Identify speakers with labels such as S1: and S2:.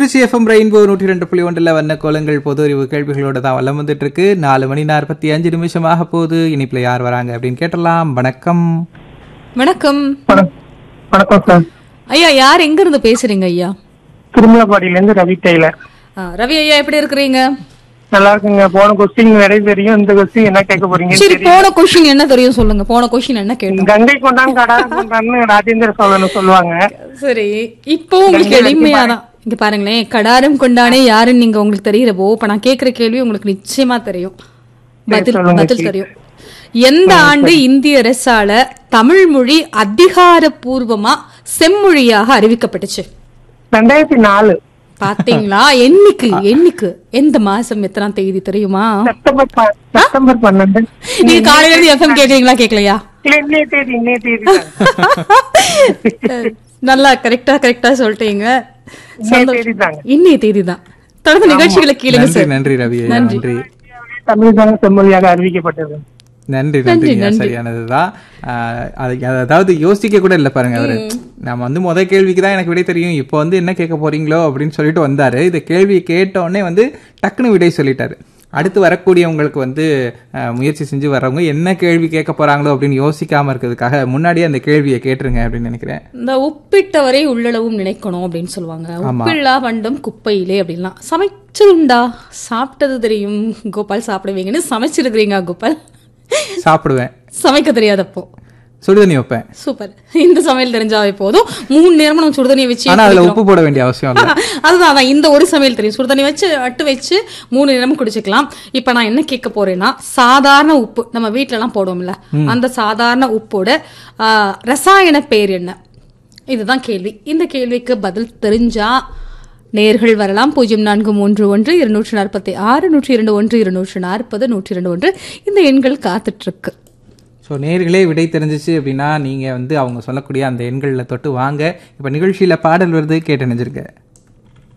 S1: Trichy FM rainbow 102.1 வண்ண கோலங்கள் பொது அறிவு கேள்விகளோட தான் வல்லம் வந்துட்டு இருக்கு. 4:45 போகுது. இனிப்புல யார் வராங்க அப்படின்னு கேட்டலாம். வணக்கம்.
S2: வணக்கம்.
S3: வணக்கம் சார்.
S2: ஐயா, யார் எங்க இருந்து பேசுறீங்க ஐயா?
S3: திருமலபாடியில இருந்து ரவி டெய்லர்.
S2: ரவி ஐயா, எப்படி இருக்கிறீங்க?
S3: நல்லா இருக்குங்க. போன கொஸ்டின் நிறைய தெரியும். இந்த கொஸ்டின் என்ன கேட்க போறீங்க?
S2: சரி, போன கொஸ்டின் என்ன தெரியும் சொல்லுங்க. போன கொஸ்டின் என்ன கேட்டோம்?
S3: கங்கை கொண்டான் கடாரம் கொண்டான்னு ராஜேந்திர சோழன் சொல்லுவாங்க.
S2: சரி, இப்போ உங்களுக்கு எளிமையாதான். இங்க பாருங்களேன், கடாரம் கொண்டானே யாருன்னு நீங்க உங்களுக்கு தெரியறப்போ இப்ப நான் கேக்குற கேள்வி உங்களுக்கு நிச்சயமா தெரியும். பதில் தெரியும். எந்த ஆண்டு இந்திய அரசால தமிழ் மொழி அதிகாரப்பூர்வமா செம்மொழியாக அறிவிக்கப்பட்டுச்சு?
S3: 2004.
S2: பாத்தீங்களா? என்னைக்கு எந்த மாசம் எத்தனாம் தேதி தெரியுமா?
S3: செப்டம்பர் 12.
S2: நீங்க காலையில இருந்து எஃப்எம் கேக்குறீங்களா கேட்கலையா?
S3: இன்னைய தேதி
S2: நல்லா கரெக்டா சொல்லிட்டீங்க. இன்னைய தேதி தான். தொடர்ந்து நிகழ்ச்சிகளை கேளுங்க சார்.
S1: நன்றி ரவி. நன்றி.
S3: தமிழ் தான் செம்மொழியாக அறிவிக்கப்பட்டது.
S1: நன்றி. சரியானதுதான். அதாவது யோசிக்க கூட இல்ல பாருங்க அவரு. நம்ம முதல் கேள்விக்கு தான் எனக்கு விடை தெரியும், இப்போ என்ன கேட்க போறீங்களோ அப்படின்னு சொல்லிட்டு வந்தாரு. இந்த கேள்வி கேட்ட உடனே டக்குன்னு விடை சொல்லிட்டாரு. அடுத்து வரக்கூடியவங்களுக்கு முயற்சி செஞ்சு வர்றவங்க என்ன கேள்வி கேட்க போறாங்களோ அப்படின்னு யோசிக்காம இருக்கிறதுக்காக முன்னாடியே அந்த கேள்வியை கேட்டுருங்க அப்படின்னு நினைக்கிறேன்.
S2: இந்த உப்பிட்டவரை உள்ளளவும் நினைக்கணும் அப்படின்னு சொல்லுவாங்க. உப்பில்லா வண்டம் குப்பையிலே அப்படின்லாம். சமைச்சதுண்டா? சாப்பிட்டது தெரியும் கோபால், சாப்பிடுவீங்கன்னு சமைச்சிருக்கிறீங்க கோபால்?
S1: சாப்பிடுவேன்.
S2: சமைக்க தெரியாதப்போ
S1: சுடுதண்ணி வைப்பேன்.
S2: சூப்பர். இந்த சமையல் தெரிஞ்சாவே போதும். 3 நேரமும் நம்ம சுடுதண்ணி வச்சு,
S1: ஆனா அதுல உப்பு போட வேண்டிய அவசியம் இல்லை.
S2: அதுதான் இந்த ஒரு சமையல் தெரியும். சுடுதண்ணி வச்சு அட்டு வச்சு 3 நேரமும் குடிச்சுக்கலாம். இப்ப நான் என்ன கேட்க போறேன்னா, சாதாரண உப்பு நம்ம வீட்டுல எல்லாம் போடுவோம்ல, அந்த சாதாரண உப்போட ரசாயன பேர் என்ன? இதுதான் கேள்வி. இந்த கேள்விக்கு பதில் தெரிஞ்சா நேர்கள் வரலாம். 0431 246 102 240 102 இந்த எண்கள் காத்துட்டு இருக்கு.
S1: ஸோ நேர்களே விடை தெரிஞ்சிச்சு அப்படின்னா நீங்கள் அவங்க சொல்லக்கூடிய அந்த எண்களில் தொட்டு வாங்க. இப்போ நிகழ்ச்சியில் பாடல் வருது, கேட்டு நினைச்சிருக்க.